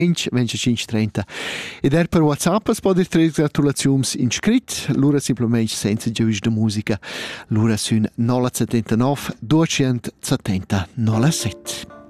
25 ed per WhatsApp es poder tres gratulazions inscrit, lura simplement senza giuis de musica, lura sun 079 270 07.